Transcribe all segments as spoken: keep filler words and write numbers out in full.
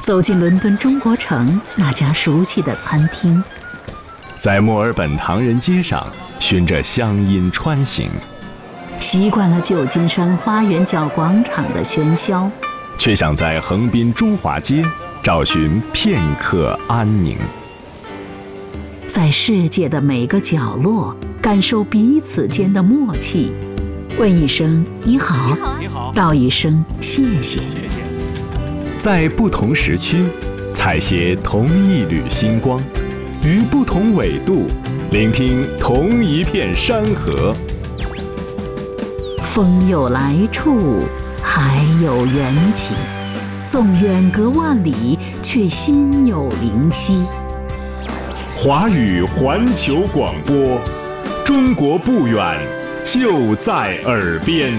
走进伦敦中国城那家熟悉的餐厅， 在墨尔本唐人街上循着乡音穿行， 习惯了旧金山花园角广场的喧嚣， 却想在横滨中华街找寻片刻安宁。 在世界的每个角落感受彼此间的默契，问一声你好， 你好， 道一声谢谢。 在不同时区采撷同一缕星光，于不同纬度聆听同一片山河。 风有来处，海有缘起，纵远隔万里，却心有灵犀。 华语环球广播，中国不远，就在耳边。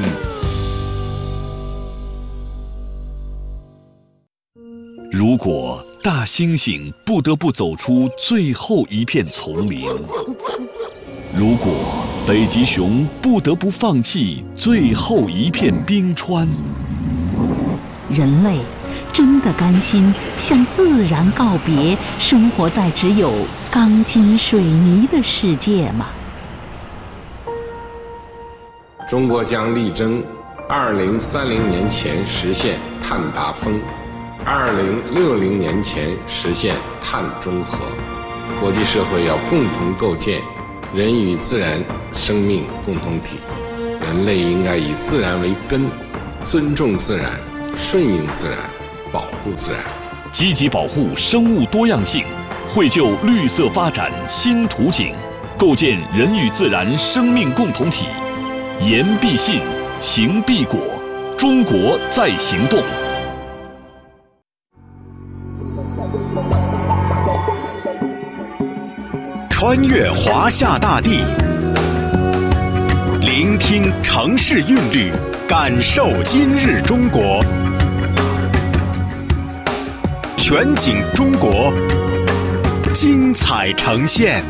如果大猩猩不得不走出最后一片丛林，如果北极熊不得不放弃最后一片冰川， 人类真的甘心向自然告别，生活在只有钢筋水泥的世界吗？ 中国将力争二零三零年前实现碳达峰，二零六零年前实现碳中和。国际社会要共同构建人与自然生命共同体，人类应该以自然为根，尊重自然，顺应自然，保护自然， 积极保护生物多样性，绘就绿色发展新图景，构建人与自然生命共同体。言必信，行必果，中国在行动。 穿越华夏大地，聆听城市韵律，感受今日中国。全景中国，精彩呈现。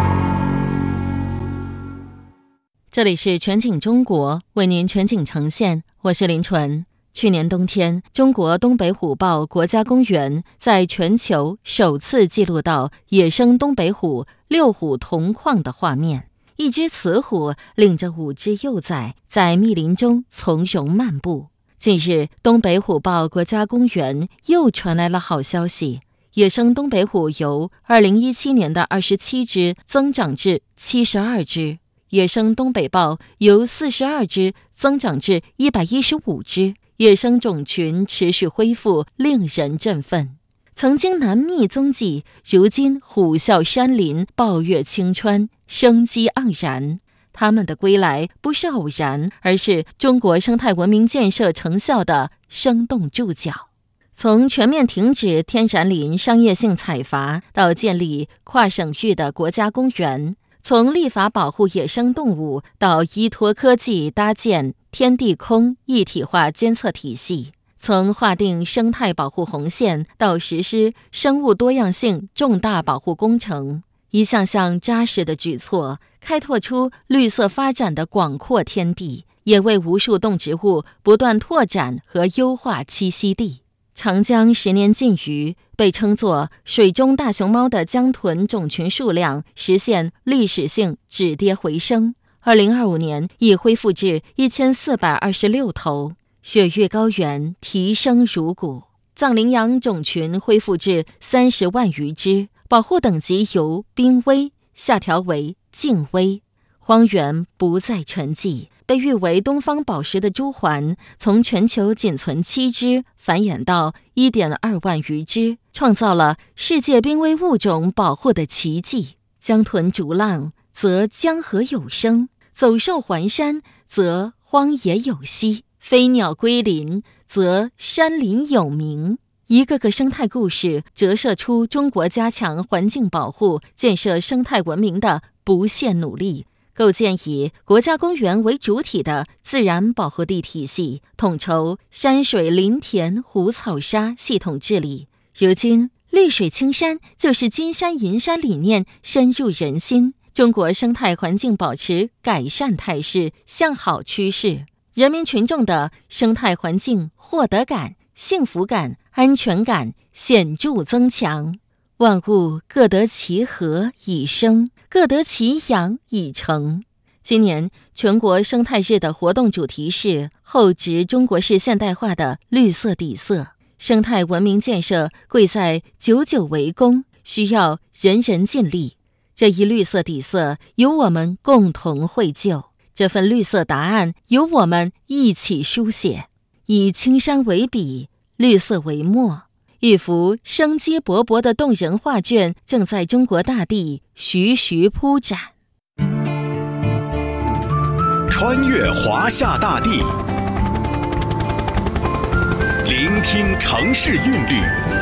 这里是全景中国，为您全景呈现，我是林纯。去年冬天，中国东北虎豹国家公园在全球首次记录到野生东北虎六虎同框的画面。一只雌虎领着五只幼崽在密林中从容漫步。近日，东北虎豹国家公园又传来了好消息，野生东北虎由二零一七年的二十七只增长至七十二只。野生东北豹由四十二只增长至一百一十五只，野生种群持续恢复，令人振奋。曾经难觅踪迹，如今虎啸山林，抱月青川，生机盎然。他们的归来不是偶然，而是中国生态文明建设成效的生动注脚。从全面停止天然林商业性采伐，到建立跨省域的国家公园，从立法保护野生动物，到依托科技搭建天地空一体化监测体系，从划定生态保护红线，到实施生物多样性重大保护工程，一项项扎实的举措，开拓出绿色发展的广阔天地，也为无数动植物不断拓展和优化栖息地。长江十年禁渔，被称作水中大熊猫的江豚种群数量实现历史性止跌回升，二零二五年已恢复至一千四百二十六头，雪域高原提升如谷，藏羚羊种群恢复至三十万余只，保护等级由濒危下调为近危，荒原不再沉寂。被誉为东方宝石的朱鹮，从全球仅存七只繁衍到 一点二万余只，创造了世界濒危物种保护的奇迹。江豚逐浪，则江河有声；走兽环山，则荒野有息；飞鸟归林，则山林有名。一个个生态故事折射出中国加强环境保护、建设生态文明的不懈努力，构建以国家公园为主体的自然保护地体系，统筹山水林田湖草沙系统治理。如今，绿水青山就是金山银山理念深入人心，中国生态环境保持改善态势，向好趋势。人民群众的生态环境获得感、幸福感安全感显著增强。万物各得其和以生，各得其养以成。今年全国生态日的活动主题是厚植中国式现代化的绿色底色，生态文明建设贵在久久为功，需要人人尽力。这一绿色底色由我们共同绘就，这份绿色答案由我们一起书写。以青山为笔，绿色为墨，一幅生机勃勃的动人画卷正在中国大地徐徐铺展。 穿越华夏大地，聆听城市韵律，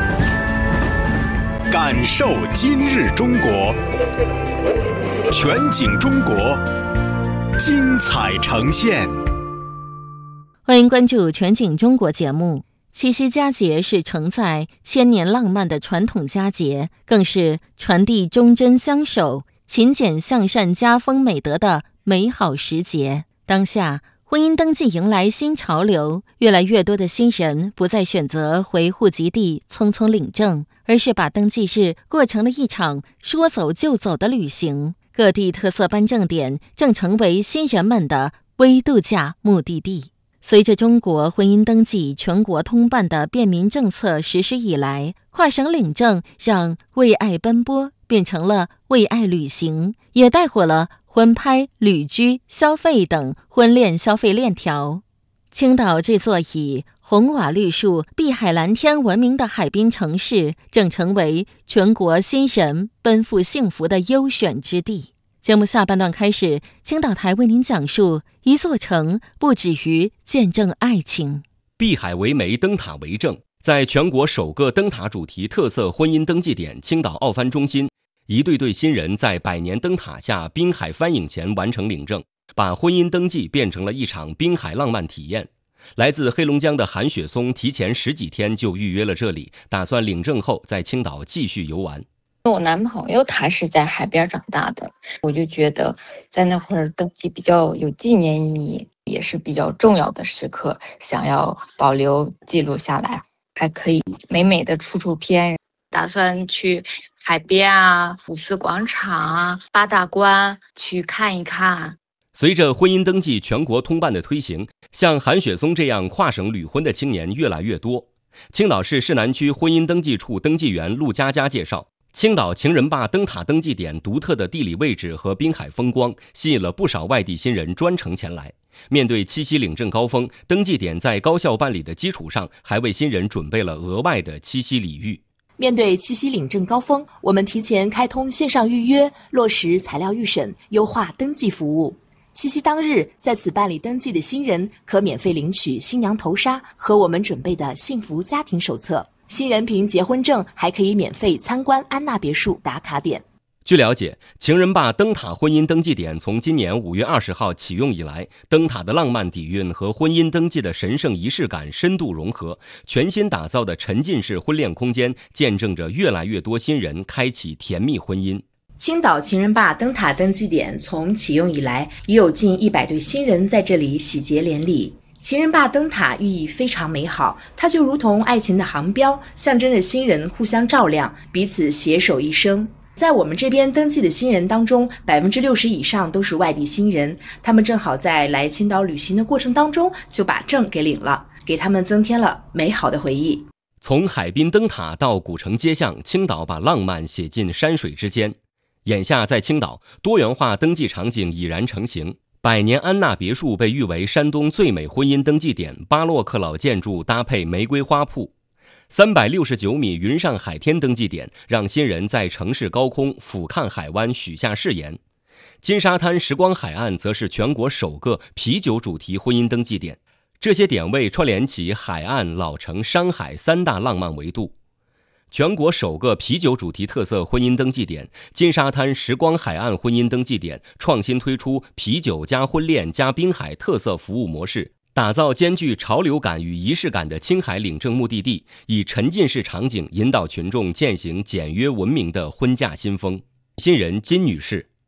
感受今日中国。全景中国，精彩呈现。 欢迎关注全景中国节目。七夕佳节是承载千年浪漫的传统佳节，更是传递忠贞相守、勤俭向善家风美德的美好时节。当下婚姻登记迎来新潮流，越来越多的新人不再选择回户籍地匆匆领证，而是把登记日过成了一场说走就走的旅行。各地特色颁证点正成为新人们的微度假目的地。随着中国婚姻登记全国通办的便民政策实施以来，跨省领证让为爱奔波变成了为爱旅行，也带火了婚拍、旅居、消费等婚恋消费链条。青岛这座以红瓦绿树、碧海蓝天闻名的海滨城市，正成为全国新人奔赴幸福的优选之地。节目下半段开始，青岛台为您讲述一座城不止于见证爱情。 碧海为媒，灯塔为证。在全国首个灯塔主题特色婚姻登记点青岛奥帆中心，一对对新人在百年灯塔下滨海帆影前完成领证，把婚姻登记变成了一场滨海浪漫体验。来自黑龙江的韩雪松提前十几天就预约了这里，打算领证后在青岛继续游玩。 我男朋友他是在海边长大的，我就觉得在那会儿登记比较有纪念意义，也是比较重要的时刻，想要保留记录下来，还可以美美的出出片。打算去海边啊、五四广场啊、八大关去看一看。 随着婚姻登记全国通办的推行，像韩雪松这样跨省旅婚的青年越来越多。青岛市市南区婚姻登记处登记员陆佳佳介绍，青岛情人坝灯塔登记点独特的地理位置和滨海风光，吸引了不少外地新人专程前来。面对七夕领证高峰，登记点在高效办理的基础上，还为新人准备了额外的七夕礼遇。 面对七夕领证高峰，我们提前开通线上预约，落实材料预审，优化登记服务。七夕当日在此办理登记的新人可免费领取新娘头纱和我们准备的幸福家庭手册。新人凭结婚证还可以免费参观安娜别墅打卡点。 据了解，情人坝灯塔婚姻登记点从今年五月二十号启用以来，灯塔的浪漫底蕴和婚姻登记的神圣仪式感深度融合，全新打造的沉浸式婚恋空间，见证着越来越多新人开启甜蜜婚姻。 青岛情人坝灯塔登记点从启用以来，已有近一百对新人在这里喜结连理。情人坝灯塔寓意非常美好，它就如同爱情的航标，象征着新人互相照亮，彼此携手一生。在我们这边登记的新人当中，百分之六十以上都是外地新人，他们正好在来青岛旅行的过程当中就把证给领了，给他们增添了美好的回忆。 从海滨灯塔到古城街巷，青岛把浪漫写进山水之间。眼下在青岛，多元化登记场景已然成型。百年安娜别墅被誉为山东最美婚姻登记点，巴洛克老建筑搭配玫瑰花铺。三百六十九米云上海天登记点，让新人在城市高空俯瞰海湾，许下誓言。金沙滩时光海岸则是全国首个啤酒主题婚姻登记点，这些点位串联起海岸、老城、山海三大浪漫维度。全国首个啤酒主题特色婚姻登记点金沙滩时光海岸婚姻登记点创新推出啤酒加婚恋加滨海特色服务模式，打造兼具潮流感与仪式感的青海领证目的地，以沉浸式场景引导群众践行简约文明的婚嫁新风。新人金女士，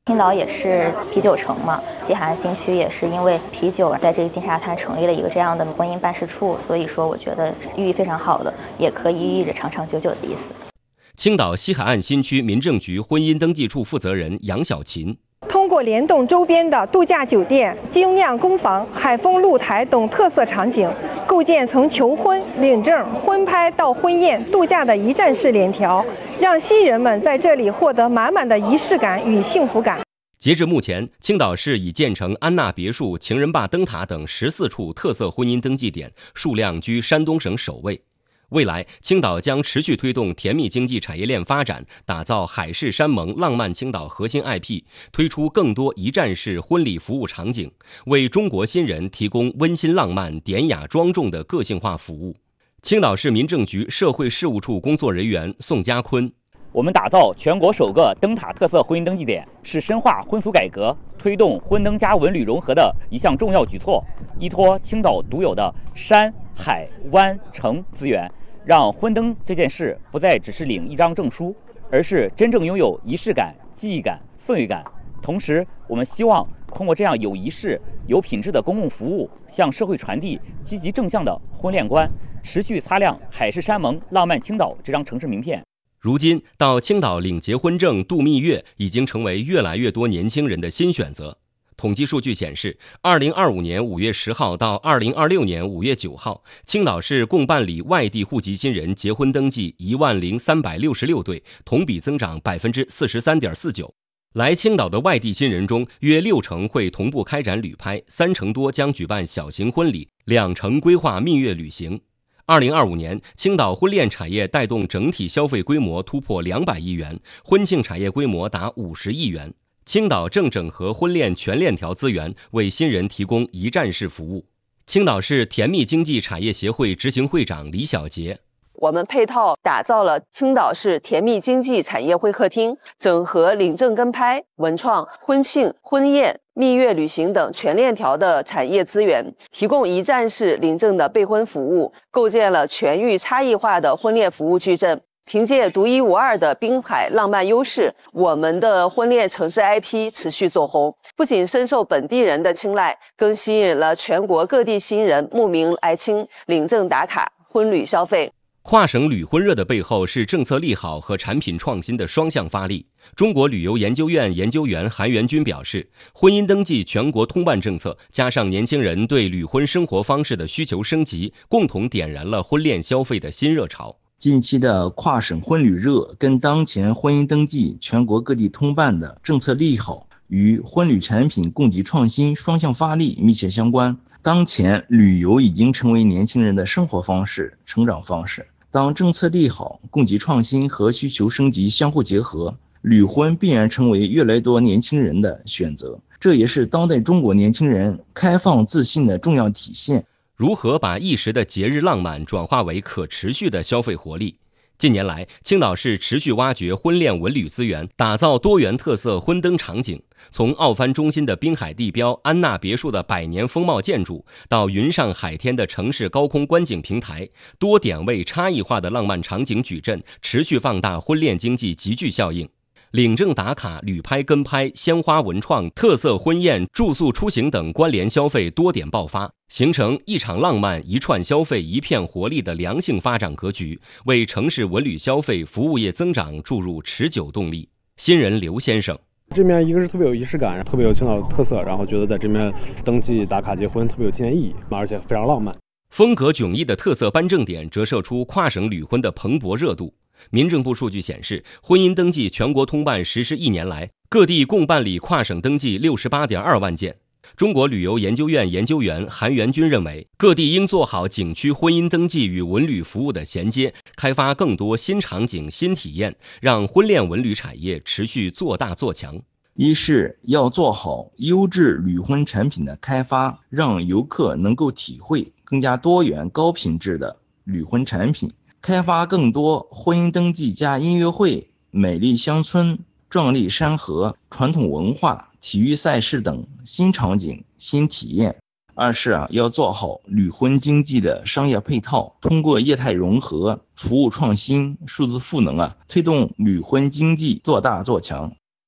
青岛也是啤酒城嘛，西海岸新区也是因为啤酒在这个金沙滩成立了一个这样的婚姻办事处，所以说我觉得寓意非常好的，也可以寓意着长长久久的意思。 青岛西海岸新区民政局婚姻登记处负责人杨小琴。 通过联动周边的度假酒店、精酿工坊、海风露台等特色场景，构建从求婚、领证、婚拍到婚宴、度假的一站式联调，让新人们在这里获得满满的仪式感与幸福感。 截至目前，青岛市已建成安娜别墅、情人坝灯塔等十四处特色婚姻登记点，数量居山东省首位。未来，青岛将持续推动甜蜜经济产业链发展，打造海誓山盟浪漫青岛核心 I P， 推出更多一站式婚礼服务场景，为中国新人提供温馨浪漫、典雅庄重的个性化服务。青岛市民政局社会事务处工作人员宋家坤。 我们打造全国首个灯塔特色婚姻登记点，是深化婚俗改革、推动婚登加文旅融合的一项重要举措。依托青岛独有的山海湾城资源，让婚登这件事不再只是领一张证书，而是真正拥有仪式感、记忆感、氛围感。同时，我们希望通过这样有仪式、有品质的公共服务，向社会传递积极正向的婚恋观，持续擦亮海誓山盟、浪漫青岛这张城市名片。 如今，到青岛领结婚证、度蜜月已经成为越来越多年轻人的新选择。统计数据显示，二零二五年五月十号到二零二六年五月九号，青岛市共办理外地户籍新人结婚登记一万零三百六十六对，同比增长百分之四十三点四九。来青岛的外地新人中，约六成会同步开展旅拍，三成多将举办小型婚礼，两成规划蜜月旅行。二零二五年，青岛婚恋产业带动整体消费规模突破两百亿元，婚庆产业规模达五十亿元。青岛正整合婚恋全链条资源，为新人提供一站式服务。青岛市甜蜜经济产业协会执行会长李小杰。 我们配套打造了青岛市甜蜜经济产业会客厅，整合领证跟拍、文创、婚庆、婚宴、蜜月旅行等全链条的产业资源，提供一站式领证的备婚服务，构建了全域差异化的婚恋服务矩阵。凭借独一无二的滨海浪漫优势，我们的婚恋城市 I P 持续走红，不仅深受本地人的青睐，更吸引了全国各地新人慕名来青领证打卡、婚旅消费。 跨省旅婚热的背后是政策利好和产品创新的双向发力。中国旅游研究院研究员韩元军表示，婚姻登记全国通办政策加上年轻人对旅婚生活方式的需求升级，共同点燃了婚恋消费的新热潮。 近期的跨省婚旅热跟当前婚姻登记全国各地通办的政策利好与婚旅产品供给创新双向发力密切相关。当前旅游已经成为年轻人的生活方式、成长方式。当政策利好、供给创新和需求升级相互结合，旅婚必然成为越来越多年轻人的选择，这也是当代中国年轻人开放自信的重要体现。 如何把一时的节日浪漫转化为可持续的消费活力？近年来，青岛市持续挖掘婚恋文旅资源，打造多元特色婚登场景。从奥帆中心的滨海地标安娜别墅的百年风貌建筑，到云上海天的城市高空观景平台，多点位差异化的浪漫场景矩阵，持续放大婚恋经济集聚效应。领证打卡、旅拍跟拍、鲜花文创、特色婚宴、住宿出行等关联消费多点爆发，形成一场浪漫、一串消费、一片活力的良性发展格局，为城市文旅消费服务业增长注入持久动力。新人刘先生， 这面一个是特别有仪式感，特别有青岛特色，然后觉得在这边登记打卡结婚特别有纪念意义，而且非常浪漫。 风格迥异的特色颁证点折射出跨省旅婚的蓬勃热度。民政部数据显示，婚姻登记全国通办实施一年来，各地共办理跨省登记 六十八点二万件。中国旅游研究院研究员韩元军认为，各地应做好景区婚姻登记与文旅服务的衔接，开发更多新场景、新体验，让婚恋文旅产业持续做大做强。 一是要做好优质旅婚产品的开发，让游客能够体会更加多元高品质的旅婚产品，开发更多婚姻登记加音乐会、美丽乡村、壮丽山河、传统文化、体育赛事等新场景、新体验。二是啊，要做好旅婚经济的商业配套，通过业态融合、服务创新、数字赋能啊，推动旅婚经济做大做强。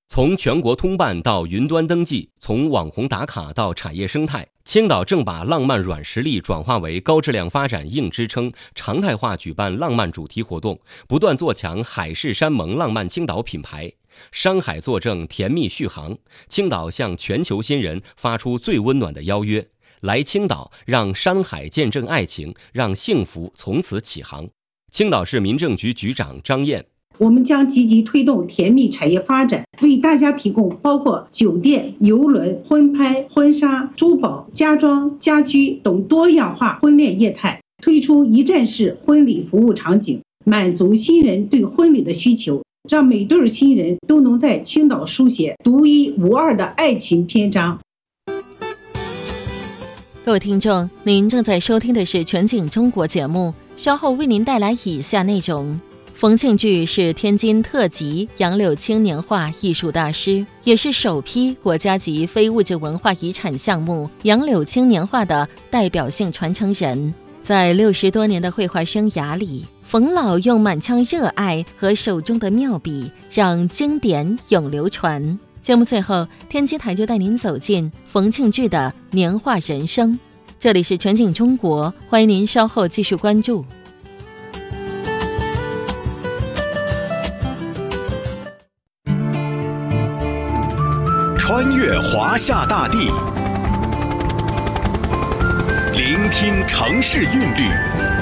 从全国通办到云端登记，从网红打卡到产业生态，青岛正把浪漫软实力转化为高质量发展硬支撑，常态化举办浪漫主题活动，不断做强海誓山盟浪漫青岛品牌。山海作证，甜蜜续航。青岛向全球新人发出最温暖的邀约：来青岛，让山海见证爱情，让幸福从此起航。青岛市民政局局长张燕。 我们将积极推动甜蜜产业发展，为大家提供包括酒店、邮轮、婚拍、婚纱、珠宝、家装、家居等多样化婚恋业态，推出一站式婚礼服务场景，满足新人对婚礼的需求，让每对新人都能在青岛书写独一无二的爱情篇章。 各位听众，您正在收听的是全景中国节目，稍后为您带来以下内容。冯庆聚是天津特级杨柳青年画艺术大师，也是首批国家级非物质文化遗产项目杨柳青年画的代表性传承人。在六十多年的绘画生涯里，冯老用满腔热爱和手中的妙笔，让经典永流传。节目最后，天津台就带您走进冯庆聚的年画人生。这里是全景中国，欢迎您稍后继续关注。 穿越华夏大地，聆听城市韵律，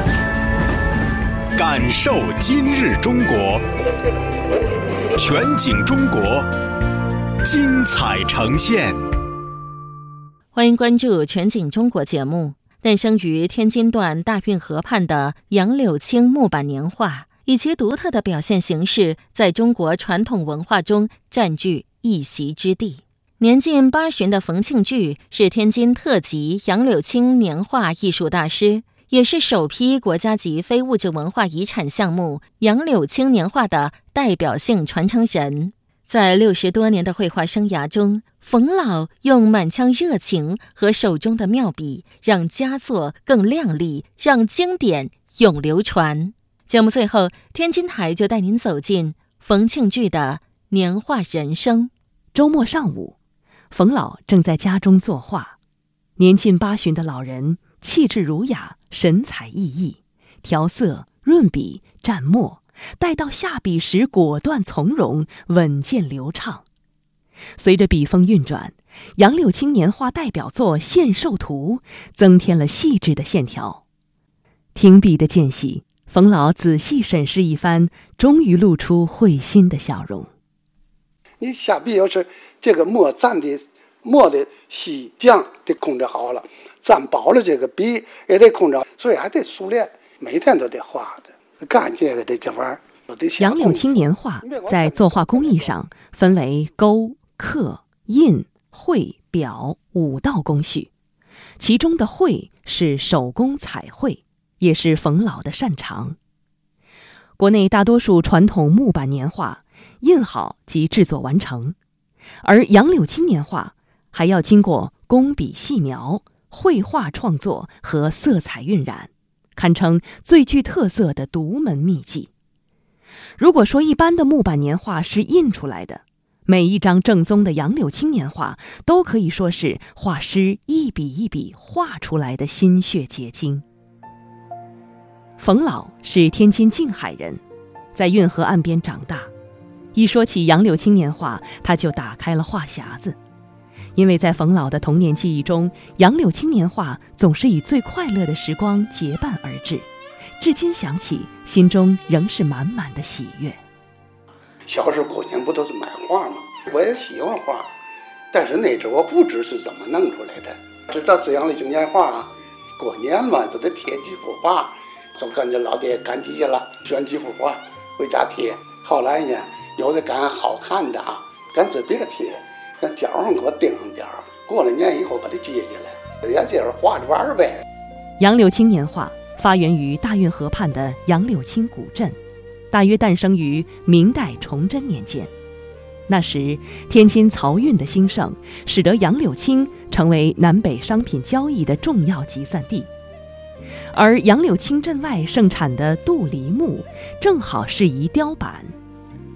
感受今日中国。全景中国，精彩呈现。 欢迎关注全景中国节目。诞生于天津段大运河畔的杨柳青木板年画，以其独特的表现形式，在中国传统文化中占据一席之地。年近八旬的冯庆聚是天津特级杨柳青年画艺术大师，也是首批国家级非物质文化遗产项目杨柳青年画的代表性传承人。在六十多年的绘画生涯中，冯老用满腔热情和手中的妙笔，让佳作更亮丽，让经典永流传。节目最后，天津台就带您走进冯庆聚的年画人生。 周末上午，冯老正在家中作画，年近八旬的老人气质儒雅，神采奕奕，调色、润笔、蘸墨，待到下笔时果断从容，稳健流畅。随着笔锋运转，杨柳青年画代表作《献寿图》增添了细致的线条。停笔的间隙，冯老仔细审视一番，终于露出会心的笑容。 你下笔要是这个墨蘸的墨的细酱得控制好了，蘸饱了这个笔也得控制，所以还得熟练，每天都得画的，干这个的这玩意儿都得。 杨柳青年画在作画工艺上分为勾、刻、印、绘、裱五道工序，其中的绘是手工彩绘，也是冯老的擅长。国内大多数传统木板年画印好即制作完成，而杨柳青年画还要经过工笔细描、绘画创作和色彩晕染，堪称最具特色的独门秘技。如果说一般的木板年画是印出来的，每一张正宗的杨柳青年画都可以说是画师一笔一笔画出来的心血结晶。冯老是天津静海人，在运河岸边长大。一说起杨柳青年画，他就打开了话匣子。因为在冯老的童年记忆中，杨柳青年画总是以最快乐的时光结伴而至，至今想起，心中仍是满满的喜悦。 小时候过年不都是买画吗？我也喜欢画，但是那时候我不知是怎么弄出来的，知道是杨柳青年画啊，过年嘛就得贴几幅画，就跟着老爹赶集去了，选几幅画回家贴。后来呢，有的赶好看的啊，干脆别贴，跟角上给我钉上点儿，过了年以后把它接下来，也就是画着玩呗。 杨柳青年画发源于大运河畔的杨柳青古镇，大约诞生于明代崇祯年间。那时天津漕运的兴盛，使得杨柳青成为南北商品交易的重要集散地，而杨柳青镇外盛产的杜梨木正好适宜雕版。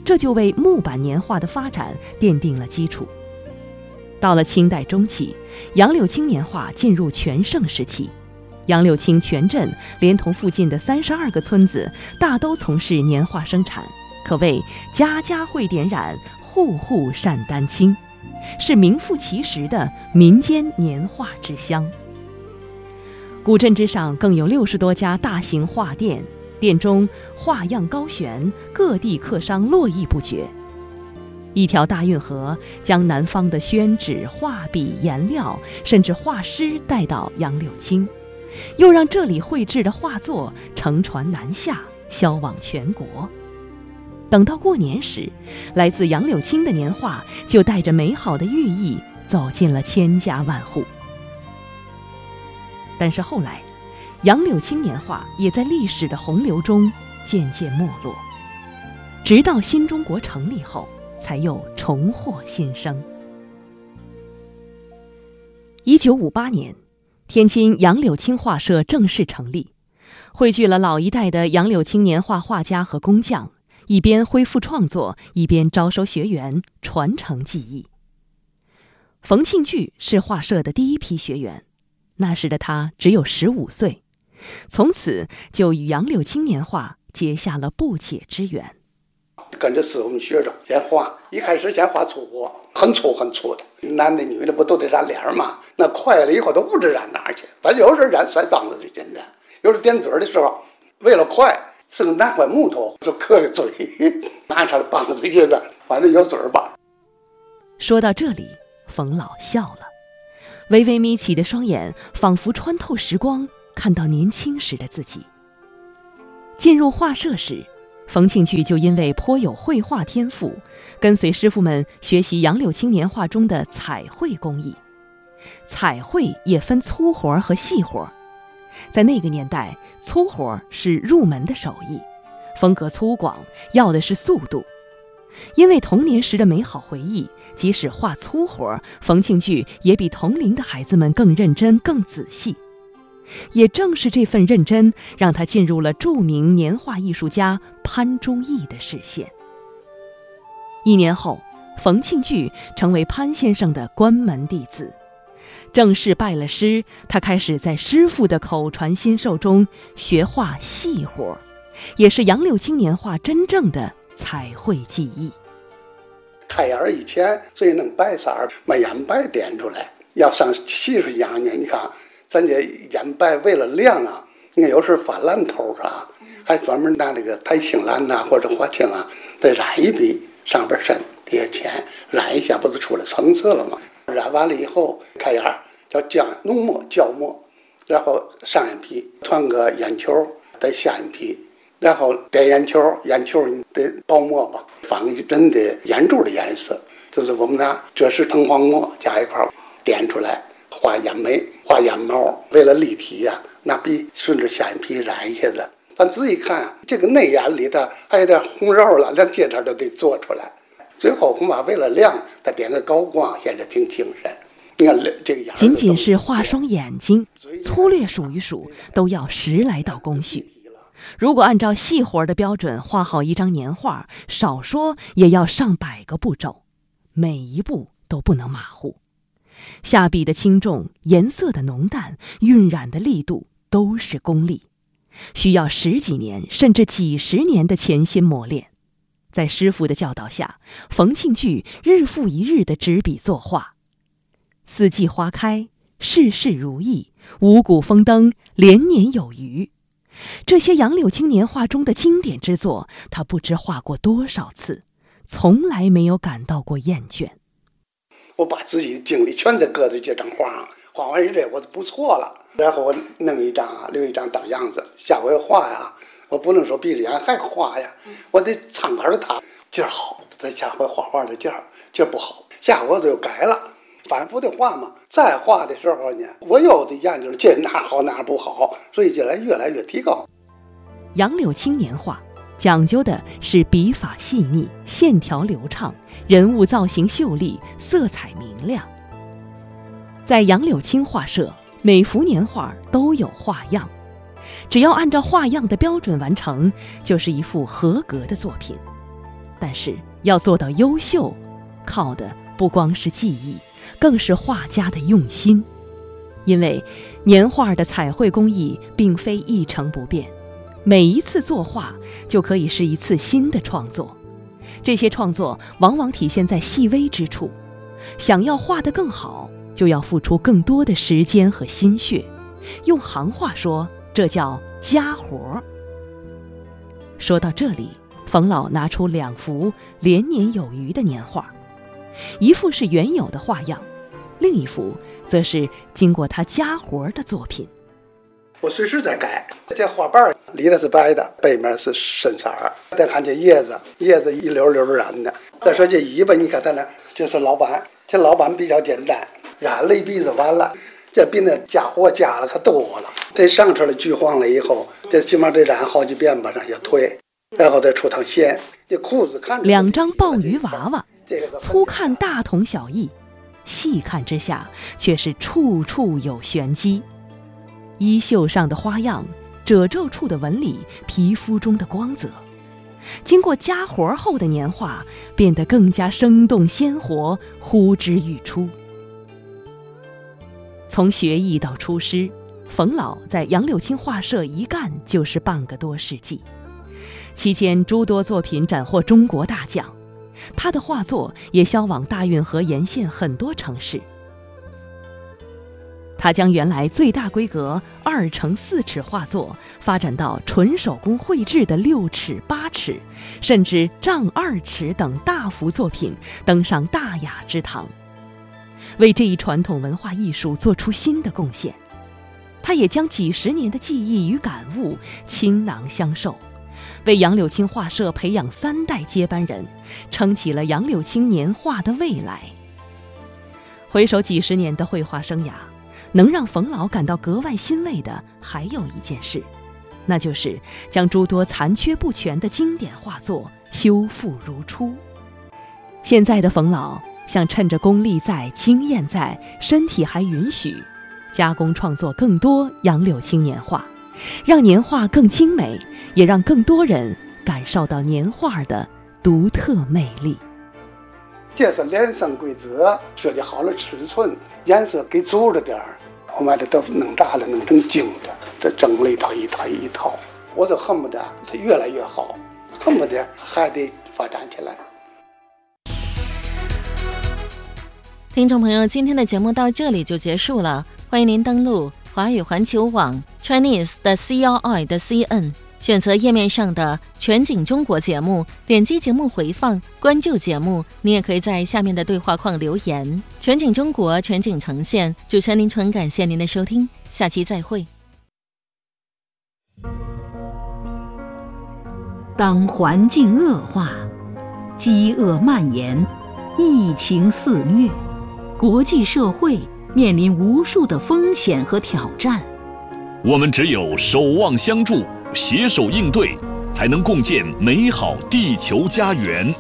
这就为木板年画的发展奠定了基础。到了清代中期，杨柳青年画进入全盛时期，杨柳青全镇连同附近的三十二个村子大都从事年画生产，可谓家家会点染，户户善丹青，是名副其实的民间年画之乡。古镇之上更有六十多家大型画店，店中画样高悬，各地客商络绎不绝。一条大运河将南方的宣纸、画笔、颜料，甚至画师带到杨柳青，又让这里绘制的画作乘船南下，销往全国。等到过年时，来自杨柳青的年画就带着美好的寓意走进了千家万户。但是后来，杨柳青年画也在历史的洪流中渐渐没落，直到新中国成立后，才又重获新生。一九五八年，天津杨柳青画社正式成立，汇聚了老一代的杨柳青年画画家和工匠，一边恢复创作，一边招收学员，传承技艺。冯庆聚是画社的第一批学员，那时的他只有十五岁，从此就与杨柳青年画结下了不解之缘。 跟着师傅们学着先画，一开始先画粗活，很粗很粗的，男的女的不都得染脸嘛？那快了以后都不知染哪儿去，反正有时候染腮帮子最简单，有时候点嘴的时候，为了快，是个拿块木头就刻个嘴，拿出来帮子去的，反正有嘴吧。 说到这里，冯老笑了，微微眯起的双眼仿佛穿透时光，看到年轻时的自己。进入画社时，冯庆聚就因为颇有绘画天赋，跟随师傅们学习杨柳青年画中的彩绘工艺。彩绘也分粗活和细活，在那个年代，粗活是入门的手艺，风格粗犷，要的是速度。因为童年时的美好回忆，即使画粗活，冯庆聚也比同龄的孩子们更认真、更仔细。也正是这份认真，让他进入了著名年画艺术家潘忠义的视线。一年后，冯庆聚成为潘先生的关门弟子，正式拜了师。他开始在师傅的口传心授中学画细活，也是杨柳青年画真正的彩绘技艺。 开眼以前最能白色儿，把眼白点出来。要上细水讲呢，你看咱这眼白为了亮啊，你看有时候发蓝头啊，还专门拿那个苔青蓝呐、啊、或者花青啊，再染一笔，上边深底下浅，染一下不是出来层次了吗？染完了以后，开眼叫浆浓墨胶墨，然后上眼皮团个眼球，再下眼皮，然后点眼球，眼球你得包墨吧，仿一真的眼珠的颜色，这是我们拿这是藤黄墨加一块点出来。画眼眉，画眼毛，为了立体呀、啊，拿笔顺着下眼皮染一下子。咱仔细看，这个内眼里头还有点红肉了，连这点都得做出来。最后恐怕为了亮，再点个高光，显得挺精神。你看这个眼， 仅仅是画双眼睛，粗略数一数，都要十来道工序。如果按照细活的标准画好一张年画，少说也要上百个步骤，每一步都不能马虎。下笔的轻重、颜色的浓淡、晕染的力度都是功力，需要十几年甚至几十年的潜心磨练。在师傅的教导下，冯庆聚日复一日的执笔作画，四季花开，事事如意，五谷丰登，连年有余。这些杨柳青年画中的经典之作，他不知画过多少次，从来没有感到过厌倦。 我把自己的精力全在搁在这张画上，画完这我就不错了。然后我弄一张啊，留一张当样子。下回画呀，我不能说闭着眼还画呀，我得参考着他。劲儿好，在下回画画的劲儿；劲儿不好，下回我就改了。反复的画嘛，再画的时候呢，我有的研究这哪好哪不好，所以这来越来越提高。 杨柳青年画讲究的是笔法细腻，线条流畅，人物造型秀丽，色彩明亮。在杨柳青画社，每幅年画都有画样，只要按照画样的标准完成，就是一幅合格的作品。 但是要做到优秀，靠的不光是技艺，更是画家的用心。因为年画的彩绘工艺并非一成不变，每一次作画就可以是一次新的创作。这些创作往往体现在细微之处，想要画得更好，就要付出更多的时间和心血。用行话说，这叫家活。说到这里，冯老拿出两幅连年有余的年画，一幅是原有的画样，另一幅则是经过他家活的作品。 我随时在改，这花瓣里头是白的，背面是深色儿。再看这叶子，叶子一溜溜染的。再说这尾巴，你看在那，这是老板，这老板比较简单，染了一鼻子完了，这比那家伙加了可多了。这上出来橘黄了以后，这起码得染好几遍吧，让它退，然后再出趟线。这裤子看着两张鲍鱼娃娃，粗看大同小异，细看之下却是处处有玄机。衣袖上的花样，褶皱处的纹理，皮肤中的光泽，经过家活后的年画变得更加生动鲜活，呼之欲出。从学艺到出师，冯老在杨柳青画社一干就是半个多世纪，期间诸多作品斩获中国大奖，他的画作也销往大运河沿线很多城市。他将原来最大规格二乘四尺画作发展到纯手工绘制的六尺、八尺，甚至丈二尺等大幅作品登上大雅之堂，为这一传统文化艺术做出新的贡献。他也将几十年的记忆与感悟倾囊相授，为杨柳青画社培养三代接班人，撑起了杨柳青年画的未来。回首几十年的绘画生涯，能让冯老感到格外欣慰的还有一件事，那就是将诸多残缺不全的经典画作修复如初。现在的冯老想趁着功力在、经验在、身体还允许，加工创作更多杨柳青年画，让年画更精美，也让更多人感受到年画的独特魅力。 这是连生规则，设计好了尺寸，颜色给足了点儿，我把这都弄大了，弄成精的，这整了一套一套一套，我就恨不得它越来越好，恨不得还得发展起来。 听众朋友，今天的节目到这里就结束了，欢迎您登录华语环球网 Chinese 的 C R I 的 C N， 选择页面上的全景中国节目，点击节目回放，关注节目。你也可以在下面的对话框留言。全景中国，全景呈现，主持人林纯，感谢您的收听，下期再会。 当环境恶化，饥饿蔓延，疫情肆虐，国际社会面临无数的风险和挑战， 我们只有守望相助，携手应对，才能共建美好地球家园，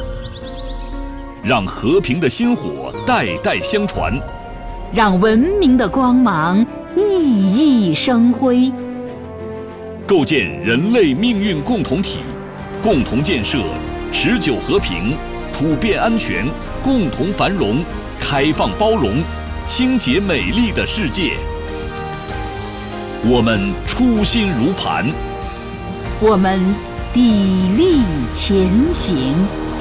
让和平的薪火代代相传， 让文明的光芒熠熠生辉， 构建人类命运共同体，共同建设持久和平、普遍安全、共同繁荣、开放包容、清洁美丽的世界。我们初心如磐， 我们砥砺前行。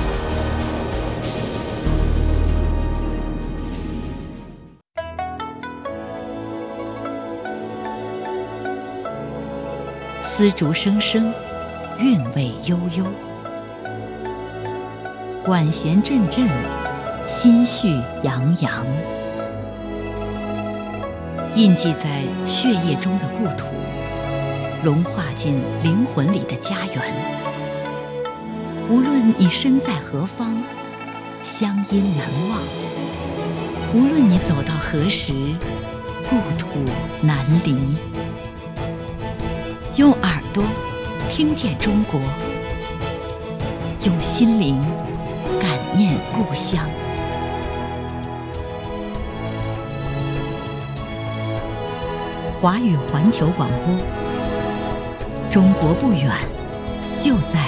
丝竹声声，韵味悠悠，管弦阵阵，心绪洋洋，印记在血液中的故土，融化进灵魂里的家园。无论你身在何方，乡音难忘；无论你走到何时，故土难离。用耳朵听见中国，用心灵感念故乡。华语环球广播，中国不远，就在